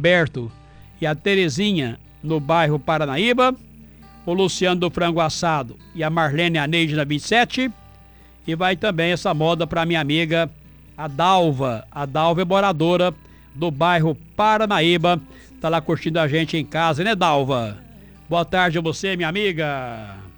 Alberto e a Terezinha no bairro Paranaíba, o Luciano do Frango Assado e a Marlene Aneide na 27, e vai também essa moda para minha amiga a Dalva. A Dalva é moradora do bairro Paranaíba, tá lá curtindo a gente em casa, né, Dalva? Boa tarde a você, minha amiga.